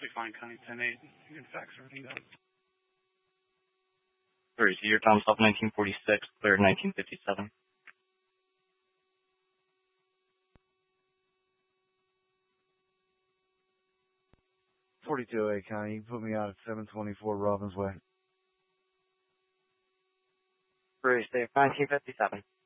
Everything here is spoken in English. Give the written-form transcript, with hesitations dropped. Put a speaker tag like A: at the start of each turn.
A: Be fine, Connie. 10-8. You can fax everything down.
B: Sorry, so your time stop 1946, cleared 1957.
C: 4208, Connie. You can put me out at 724 Robbins Way.
B: Bruce, 1957.